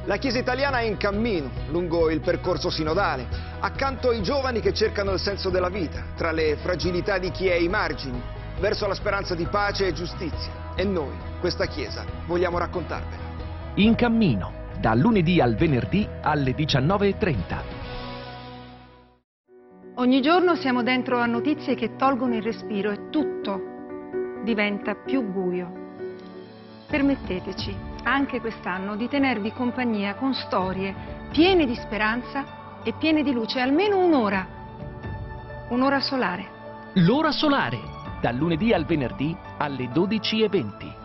La Chiesa italiana è in cammino lungo il percorso sinodale, accanto ai giovani che cercano il senso della vita, tra le fragilità di chi è ai margini, verso la speranza di pace e giustizia. E noi, questa Chiesa, vogliamo raccontarvela. In cammino, dal lunedì al venerdì alle 19:30. Ogni giorno siamo dentro a notizie che tolgono il respiro e tutto diventa più buio. Permetteteci, anche quest'anno, di tenervi compagnia con storie piene di speranza e piene di luce, almeno un'ora. Un'ora solare. L'ora solare, dal lunedì al venerdì alle 12:20.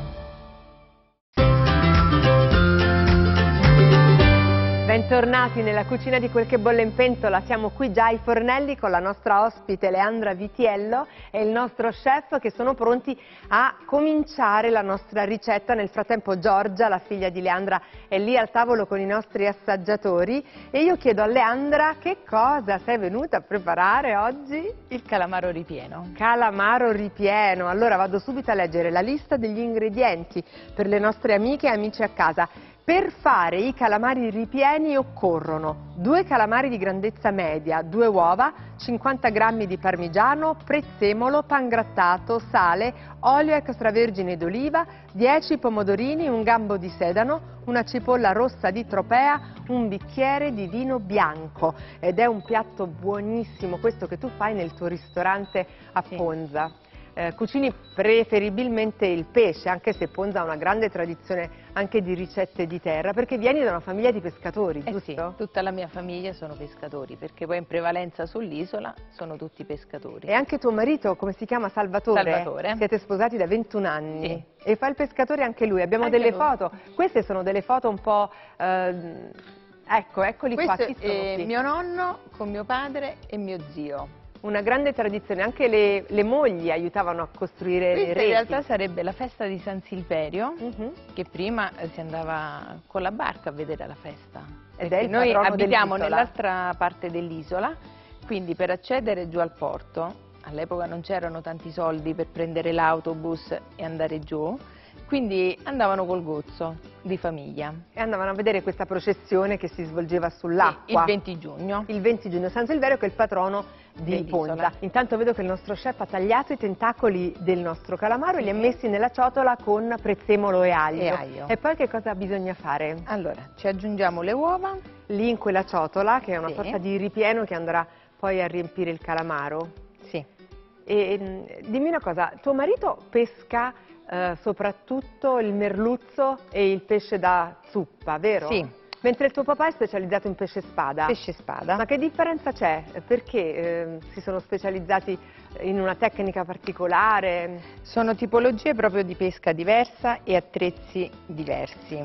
Bentornati nella cucina di Quel che bolle in pentola. Siamo qui già ai fornelli con la nostra ospite Leandra Vitiello e il nostro chef che sono pronti a cominciare la nostra ricetta. Nel frattempo Giorgia, la figlia di Leandra, è lì al tavolo con i nostri assaggiatori e io chiedo a Leandra che cosa sei venuta a preparare oggi? Il calamaro ripieno. Calamaro ripieno. Allora vado subito a leggere la lista degli ingredienti per le nostre amiche e amici a casa. Per fare i calamari ripieni occorrono 2 calamari di grandezza media, 2 uova, 50 g di parmigiano, prezzemolo, pangrattato, sale, olio extravergine d'oliva, 10 pomodorini, un gambo di sedano, una cipolla rossa di tropea, un bicchiere di vino bianco. Ed è un piatto buonissimo questo che tu fai nel tuo ristorante a Ponza. Cucini preferibilmente il pesce, anche se Ponza ha una grande tradizione anche di ricette di terra, perché vieni da una famiglia di pescatori, giusto? Sì, tutta la mia famiglia sono pescatori, perché poi in prevalenza sull'isola sono tutti pescatori. E anche tuo marito, come si chiama? Salvatore? Salvatore. Siete sposati da 21 anni. Sì. E fa il pescatore anche lui. Abbiamo Anche delle lui. foto. Queste sono delle foto un po'... ecco, eccoli qua. Questo Chi sono è qui? mio nonno con mio padre e mio zio. Una grande tradizione, anche le mogli aiutavano a costruire le Questa reti. in realtà sarebbe la festa di San Silverio, che prima si andava con la barca a vedere la festa. Ed Perché è il noi patrono abitiamo dell'isola. nell'altra parte dell'isola, quindi per accedere giù al porto, all'epoca non c'erano tanti soldi per prendere l'autobus e andare giù, quindi andavano col gozzo di famiglia. E andavano a vedere questa processione che si svolgeva sull'acqua. Il 20 giugno. Il 20 giugno, San Silverio che è il patrono di Dell'isola. Ponza. Intanto vedo che il nostro chef ha tagliato i tentacoli del nostro calamaro e li ha messi nella ciotola con prezzemolo e aglio. E poi che cosa bisogna fare? Allora, ci aggiungiamo le uova. Lì in quella ciotola, che è una Sì. sorta di ripieno che andrà poi a riempire il calamaro. Sì. E dimmi una cosa, tuo marito pesca soprattutto il merluzzo e il pesce da zuppa, vero? Sì. Mentre il tuo papà è specializzato in pesce spada. Pesce spada. Ma che differenza c'è? Perché si sono specializzati in una tecnica particolare? Sono tipologie proprio di pesca diversa e attrezzi diversi.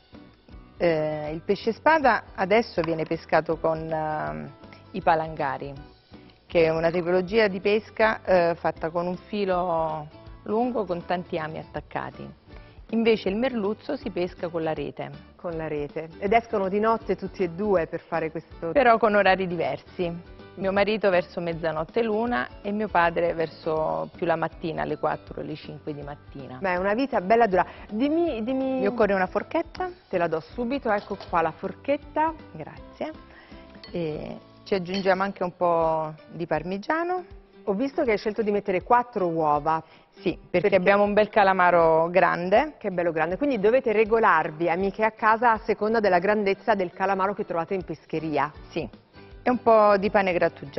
Il pesce spada adesso viene pescato con i palangari, che è una tipologia di pesca fatta con un filo lungo con tanti ami attaccati. Invece il merluzzo si pesca con la rete. Con la rete. Ed escono di notte tutti e due per fare questo... Però con orari diversi. Mio marito verso mezzanotte l'una e mio padre verso più la mattina, alle 4 o alle 5 di mattina. Beh, è una vita bella dura. Dimmi... Mi occorre una forchetta. Te la do subito, ecco qua la forchetta. Grazie. E ci aggiungiamo anche un po' di parmigiano. Ho visto che hai scelto di mettere 4 uova. Sì, perché abbiamo un bel calamaro grande. Che bello grande, quindi dovete regolarvi, amiche a casa, a seconda della grandezza del calamaro che trovate in pescheria. Sì, e un po' di pane grattugiato.